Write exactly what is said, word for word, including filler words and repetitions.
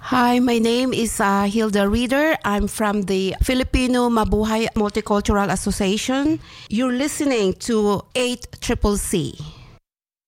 Hi, my name is uh, Hilda Reeder. I'm from the Filipino Mabuhay Multicultural Association. You're listening to eight C C C.